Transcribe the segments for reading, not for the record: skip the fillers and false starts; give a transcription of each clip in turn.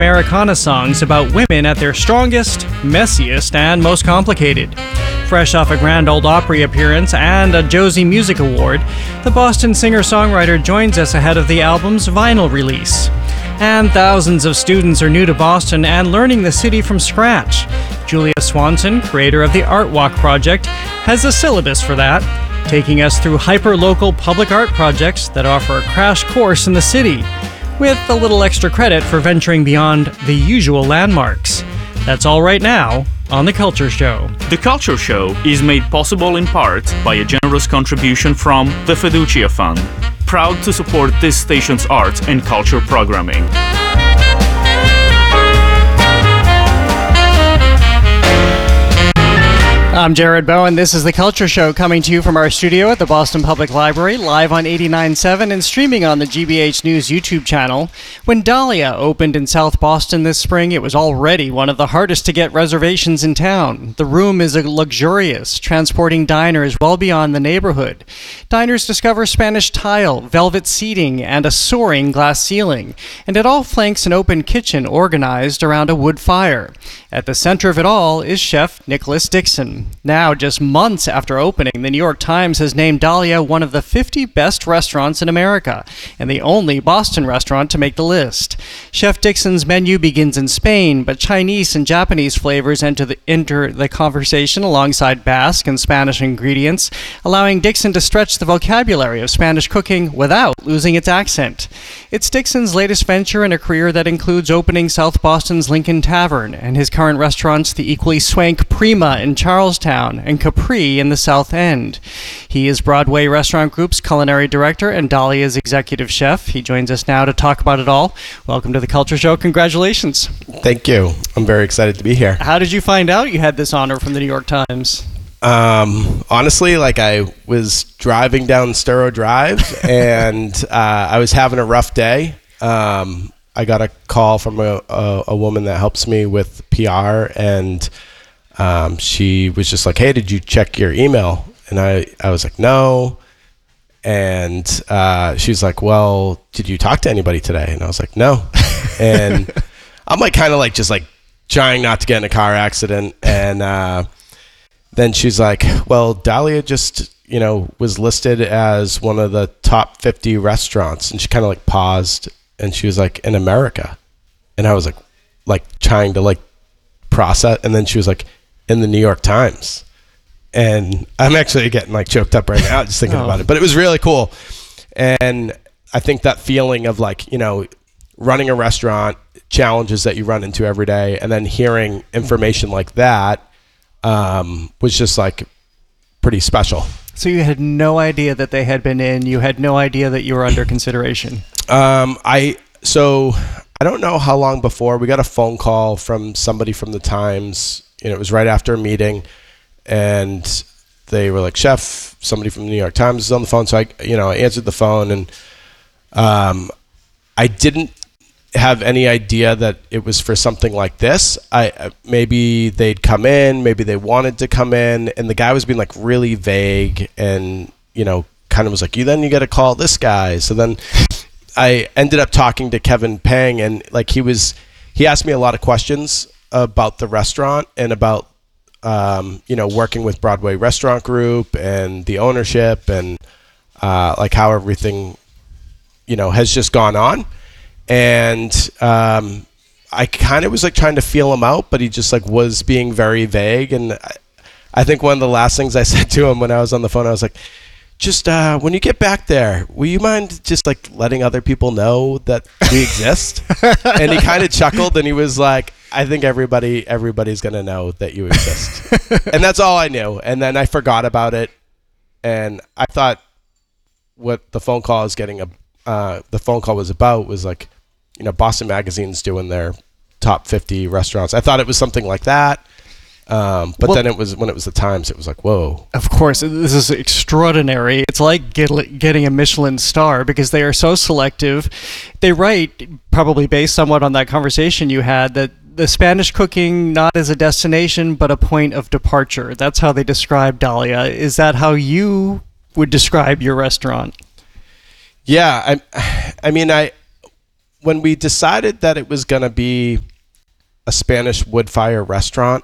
Americana songs about women at their strongest, messiest, and most complicated. Fresh off a Grand Ole Opry appearance and a Josie Music Award, the Boston singer-songwriter joins us ahead of the album's vinyl release. And thousands of students are new to Boston and learning the city from scratch. Julia Swanson, creator of the Art Walk Project, has a syllabus for that, taking us through hyper-local public art projects that offer a crash course in the city, with a little extra credit for venturing beyond the usual landmarks. That's all right now on The Culture Show. The Culture Show is made possible in part by a generous contribution from the Fiducia Fund, proud to support this station's art and culture programming. I'm Jared Bowen. This is The Culture Show, coming to you from our studio at the Boston Public Library, live on 89.7 and streaming on the GBH News YouTube channel. When Dahlia opened in South Boston this spring, it was already one of the hardest to get reservations in town. The room is luxurious, transporting diners well beyond the neighborhood. Diners discover Spanish tile, velvet seating, and a soaring glass ceiling. And it all flanks an open kitchen organized around a wood fire. At the center of it all is Chef Nicholas Dixon. Now, just months after opening, the New York Times has named Dahlia one of the 50 best restaurants in America, and the only Boston restaurant to make the list. Chef Dixon's menu begins in Spain, but Chinese and Japanese flavors enter the conversation alongside Basque and Spanish ingredients, allowing Dixon to stretch the vocabulary of Spanish cooking without losing its accent. It's Dixon's latest venture in a career that includes opening South Boston's Lincoln Tavern and his current restaurants, the equally swank Prima in Charlestown and Capri in the South End. He is Broadway Restaurant Group's culinary director and Dahlia's executive chef. He joins us now to talk about it all. Welcome to The Culture Show. Congratulations. Thank you. I'm very excited to be here. How did you find out you had this honor from the New York Times? Honestly, I was driving down Sturrow Drive and I was having a rough day. I got a call from a woman that helps me with PR, and she was just like, "Hey, did you check your email?" And I was like, "No." And she was like, "Well, did you talk to anybody today?" And I was like, "No." And I'm just trying not to get in a car accident. And then she's like, "Well, Dahlia just, was listed as one of the top 50 restaurants." And she kind of paused, and she was like, "In America?" And I was like trying to process. And then she was like, "In the New York Times." And I'm actually getting choked up right now just thinking about it, but it was really cool. And I think that feeling of running a restaurant, challenges that you run into every day, and then hearing information like that was just pretty special. So you had no idea that they had been in, you had no idea that you were under consideration. So I don't know how long before we got a phone call from somebody from the Times. It was right after a meeting, and they were like, "Chef, somebody from the New York Times is on the phone." So I answered the phone, and I didn't have any idea that it was for something like this. Maybe they'd come in, maybe they wanted to come in, and the guy was being really vague, and kind of was like, you got to call this guy. So then I ended up talking to Kevin Pang, and he asked me a lot of questions about the restaurant and about working with Broadway Restaurant Group and the ownership and how everything has just gone on. And I kind of was trying to feel him out, but he just was being very vague. And I think one of the last things I said to him when I was on the phone, I was like, "Just when you get back there, will you mind just letting other people know that we exist?" And he kind of chuckled, and he was like, "I think everybody's gonna know that you exist." And that's all I knew. And then I forgot about it, and I thought what the phone call was about was Boston Magazine's doing their top 50 restaurants. I thought it was something like that. Then it was, when it was the Times, it was whoa. Of course, this is extraordinary. It's like getting a Michelin star, because they are so selective. They write, probably based somewhat on that conversation you had, that the Spanish cooking not as a destination, but a point of departure. That's how they describe Dahlia. Is that how you would describe your restaurant? Yeah, I mean, when we decided that it was going to be a Spanish wood fire restaurant,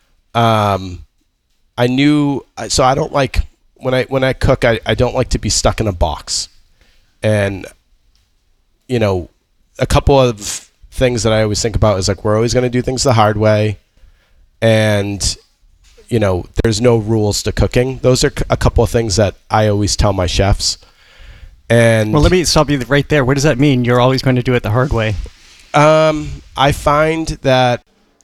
I knew, so I don't like, when I cook, I don't like to be stuck in a box. And, you know, a couple of things that I always think about is like, we're always going to do things the hard way. And, you know, there's no rules to cooking. Those are a couple of things that I always tell my chefs. And well, let me stop you right there. What does that mean? You're always going to do it the hard way. I find that,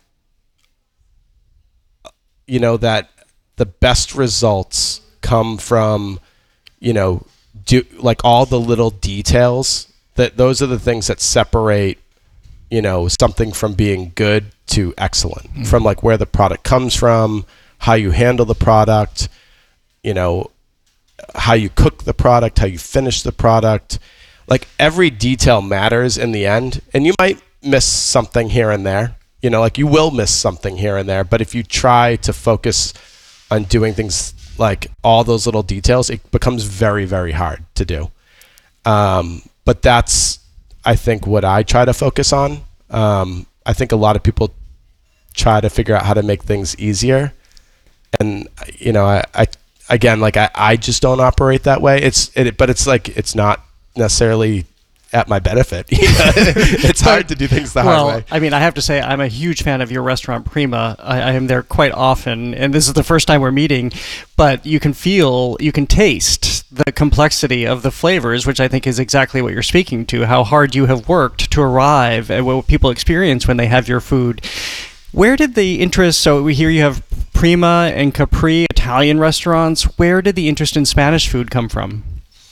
you know, that the best results come from, you know, like all the little details. That those are the things that separate, you know, something from being good to excellent. From like where the product comes from, how you handle the product, you know, how you cook the product, how you finish the product. Like every detail matters in the end, and you might miss something here and there. You know, like you will miss something here and there, but if you try to focus on doing things like all those little details, it becomes very, very hard to do. But that's, I think, what I try to focus on. I think a lot of people try to figure out how to make things easier. And, you know, I just don't operate that way. But it's like, it's not necessarily at my benefit. You know? It's hard to do things the hard way. I mean, I have to say, I'm a huge fan of your restaurant, Prima. I am there quite often, and this is the first time we're meeting, but you can taste the complexity of the flavors, which I think is exactly what you're speaking to, how hard you have worked to arrive at what people experience when they have your food. Where did the interest, so we hear you have Prima and Capri, Italian restaurants. Where did the interest in Spanish food come from?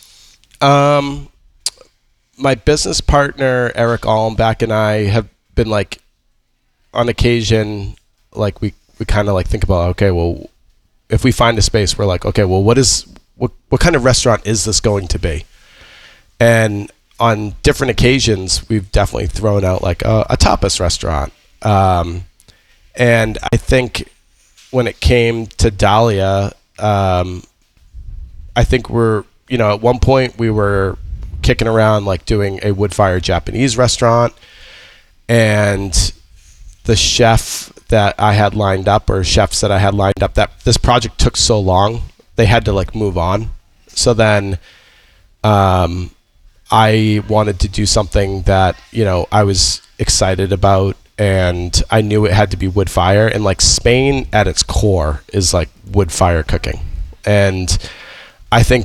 My business partner, Eric Allenbach, and I have been like, on occasion, like we kind of like think about, okay, well, if we find a space, we're like, okay, well, what kind of restaurant is this going to be? And on different occasions, we've definitely thrown out like a tapas restaurant. And I think when it came to Dahlia, I think at one point we were kicking around like doing a wood fire Japanese restaurant, and the chef that I had lined up, or chefs that I had lined up, that this project took so long, they had to like move on. So then I wanted to do something that, you know, I was excited about, and I knew it had to be wood fire. And like Spain at its core is like wood fire cooking. And I think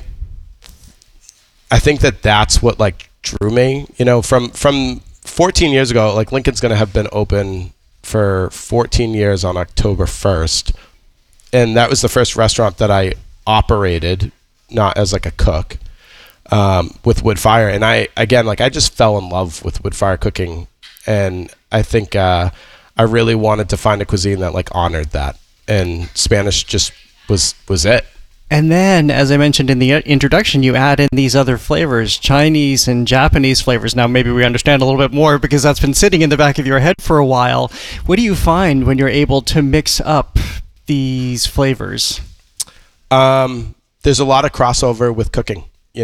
that that's what like drew me, you know, from 14 years ago. Like Lincoln's going to have been open for 14 years on October 1st. And that was the first restaurant that I operated, not as like a cook, with wood fire. And I just fell in love with wood fire cooking. And I think I really wanted to find a cuisine that like honored that. And Spanish just was it. And then, as I mentioned in the introduction, you add in these other flavors, Chinese and Japanese flavors. Now, maybe we understand a little bit more because that's been sitting in the back of your head for a while. What do you find when you're able to mix up these flavors? There's a lot of crossover with cooking.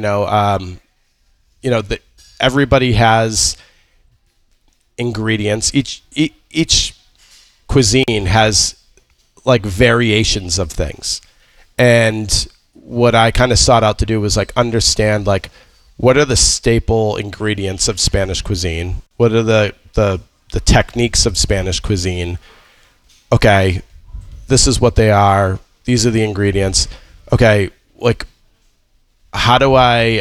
Everybody has ingredients. Each cuisine has like variations of things. And what I kind of sought out to do was like understand like what are the staple ingredients of Spanish cuisine? What are the techniques of Spanish cuisine? Okay, this is what they are. These are the ingredients. Okay, like how do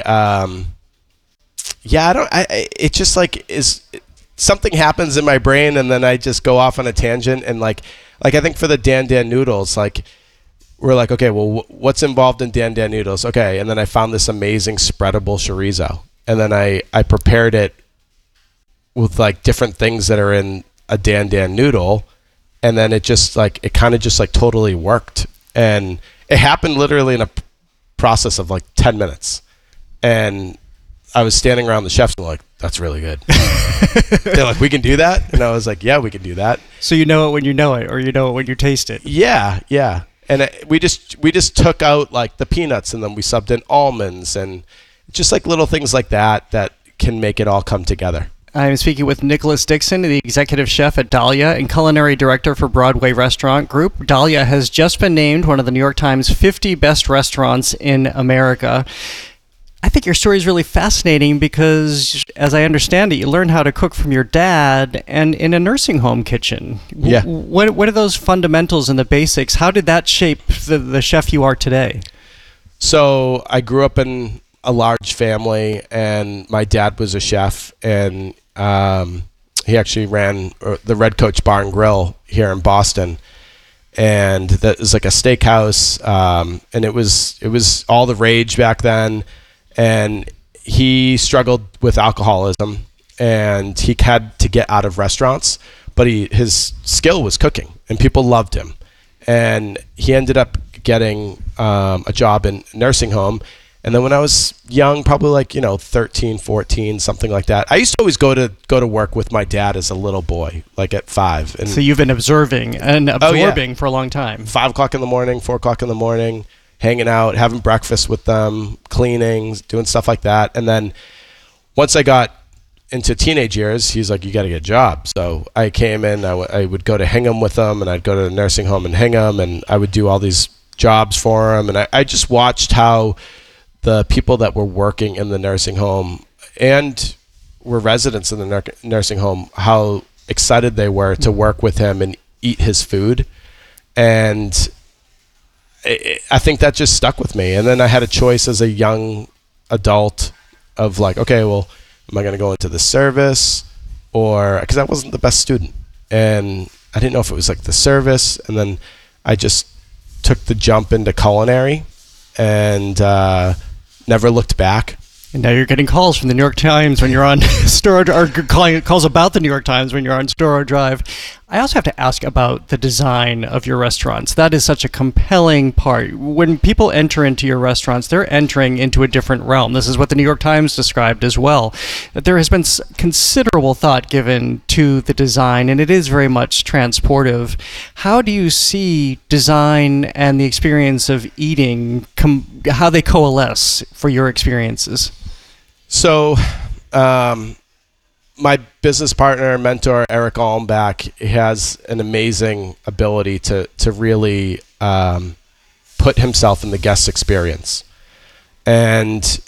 it just like is something happens in my brain and then I just go off on a tangent. And like I think for the Dan Dan noodles, like we're like, okay, well, what's involved in Dan Dan noodles? Okay, and then I found this amazing spreadable chorizo, and then I prepared it with like different things that are in a Dan Dan noodle, and then it kind of just totally worked, and it happened literally in a process of like 10 minutes, and I was standing around the chefs and like, that's really good. They're like, we can do that, and I was like, yeah, we can do that. So you know it when you know it, or you know it when you taste it. Yeah. And we just took out like the peanuts, and then we subbed in almonds, and just like little things like that can make it all come together. I'm speaking with Nicholas Dixon, the executive chef at Dahlia and culinary director for Broadway Restaurant Group. Dahlia has just been named one of the New York Times 50 best restaurants in America. I think your story is really fascinating because, as I understand it, you learned how to cook from your dad and in a nursing home kitchen. Yeah. What are those fundamentals and the basics? How did that shape the chef you are today? So I grew up in a large family, and my dad was a chef, and he actually ran the Red Coach Bar and Grill here in Boston, and that was like a steakhouse, and it was all the rage back then. And he struggled with alcoholism, and he had to get out of restaurants, but his skill was cooking, and people loved him, and he ended up getting a job in a nursing home. And then when I was young, probably like, 13, 14, something like that, I used to always go to work with my dad as a little boy, like at 5. And so you've been observing and absorbing for a long time. 5 o'clock in the morning, 4 o'clock in the morning, hanging out, having breakfast with them, cleaning, doing stuff like that. And then once I got into teenage years, he's like, you got to get a job. So I came in, I would go to Hingham with him, and I'd go to the nursing home in Hingham, and I would do all these jobs for him. And I just watched how the people that were working in the nursing home and were residents in the nursing home, how excited they were to work with him and eat his food. And I think that just stuck with me. And then I had a choice as a young adult of like, okay, well, am I going to go into the service, or because I wasn't the best student, and I didn't know if it was like the service. And then I just took the jump into culinary and never looked back. And now you're getting calls from the New York Times when you're on Storrow, or calls about the New York Times when you're on Storrow Drive. I also have to ask about the design of your restaurants. That is such a compelling part. When people enter into your restaurants, they're entering into a different realm. This is what the New York Times described as well. That there has been considerable thought given to the design, and it is very much transportive. How do you see design and the experience of eating, how they coalesce for your experiences? So, my business partner and mentor, Eric Allenbach, has an amazing ability to really put himself in the guest experience. And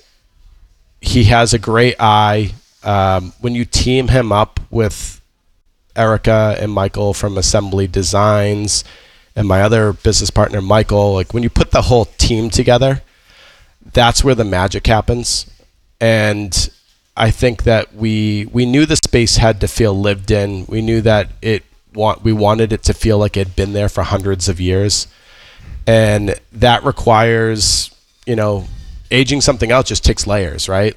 he has a great eye. When you team him up with Erica and Michael from Assembly Designs and my other business partner, Michael, like when you put the whole team together, that's where the magic happens. And I think that we knew the space had to feel lived in. We knew that we wanted it to feel like it had been there for hundreds of years. And that requires, aging something out just takes layers, right?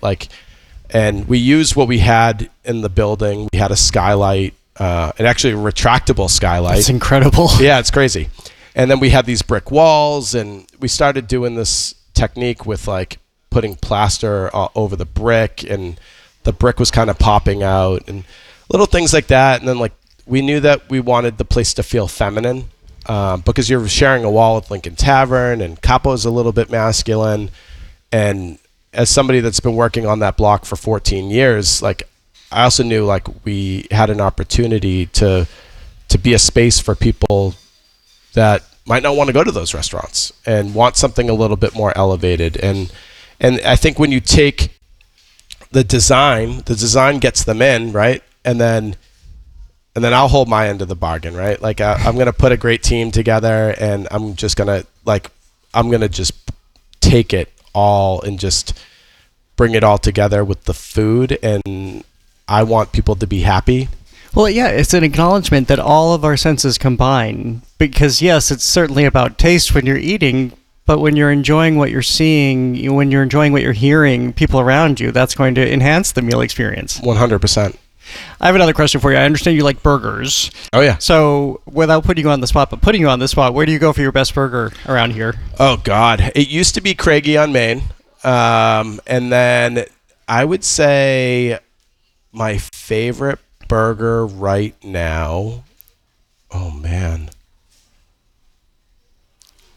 And we used what we had in the building. We had a skylight, and actually a retractable skylight. It's incredible. Yeah, it's crazy. And then we had these brick walls, and we started doing this technique with putting plaster over the brick, and the brick was kind of popping out and little things like that. And then we knew that we wanted the place to feel feminine, because you're sharing a wall with Lincoln Tavern, and Capo's a little bit masculine. And as somebody that's been working on that block for 14 years, I also knew we had an opportunity to be a space for people that might not want to go to those restaurants and want something a little bit more elevated. And I think when you take the design gets them in, right? And then I'll hold my end of the bargain, right? I'm going to put a great team together, and I'm just going to just take it all and just bring it all together with the food. And I want people to be happy. Well, yeah, it's an acknowledgement that all of our senses combine, because yes, it's certainly about taste when you're eating, but when you're enjoying what you're seeing, when you're enjoying what you're hearing, people around you, that's going to enhance the meal experience. 100%. I have another question for you. I understand you like burgers. Oh, yeah. So, without putting you on the spot, where do you go for your best burger around here? Oh, God. It used to be Craigie on Main. And then I would say my favorite burger right now, oh, man.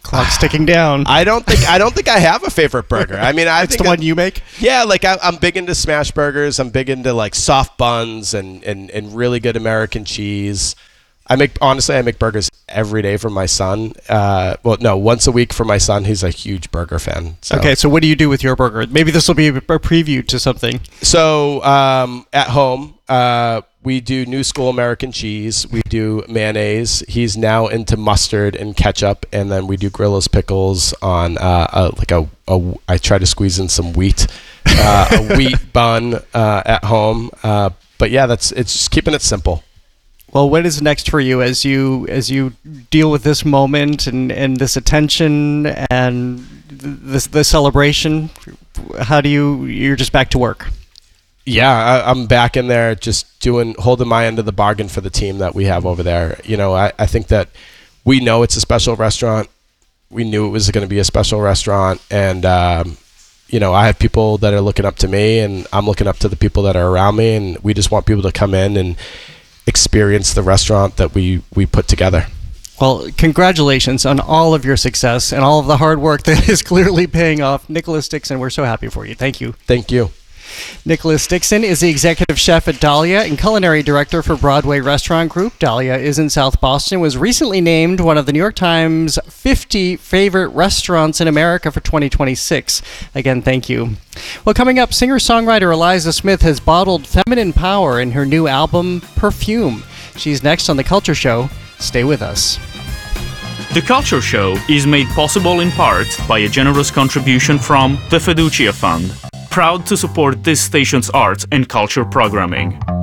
Clock's ticking down. I don't think I have a favorite burger. I mean, It's the one you make? Yeah, like I'm big into smash burgers. I'm big into like soft buns and really good American cheese. I make burgers every day for my son. Once a week for my son. He's a huge burger fan. So. Okay, so what do you do with your burger? Maybe this will be a preview to something. So at home, we do new school American cheese. We do mayonnaise. He's now into mustard and ketchup, and then we do Grillo's pickles on I try to squeeze in some wheat, a wheat bun at home. But yeah, it's just keeping it simple. Well, what is next for you as you deal with this moment and this attention and the celebration? You're just back to work? Yeah, I'm back in there just holding my end of the bargain for the team that we have over there. You know, I think that we know it's a special restaurant. We knew it was going to be a special restaurant. And, I have people that are looking up to me, and I'm looking up to the people that are around me. And we just want people to come in and experience the restaurant that we put together. Well, congratulations on all of your success and all of the hard work that is clearly paying off. Nicholas Dixon, we're so happy for you. Thank you. Thank you. Nicholas Dixon is the executive chef at Dahlia and culinary director for Broadway Restaurant Group. Dahlia is in South Boston, was recently named one of the New York Times 50 favorite restaurants in America for 2026. Again, thank you. Well, coming up, singer-songwriter Eliza Smith has bottled feminine power in her new album, Perfume. She's next on The Culture Show. Stay with us. The Culture Show is made possible in part by a generous contribution from the Fiducia Fund, proud to support this station's arts and culture programming.